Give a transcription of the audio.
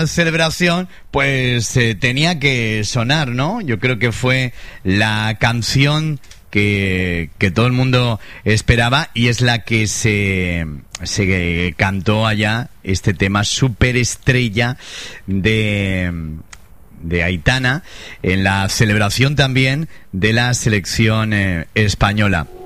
esta celebración, pues tenía que sonar, ¿no? Yo creo que fue la canción que todo el mundo esperaba, y es la que se cantó allá, este tema superestrella de Aitana, en la celebración también de la selección española.